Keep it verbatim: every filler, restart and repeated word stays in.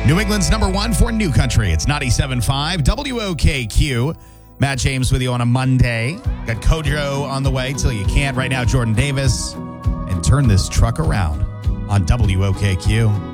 New England's number one for New Country. It's ninety-seven point five W O K Q. Matt James with you on a Monday. Got Kojo on the way till you can't. Right now, Jordan Davis. And turn this truck around on W O K Q.